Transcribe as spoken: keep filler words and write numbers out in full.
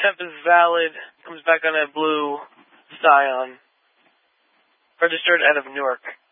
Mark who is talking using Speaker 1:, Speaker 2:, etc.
Speaker 1: temp is valid. Comes back on a blue Scion. Registered out of Newark.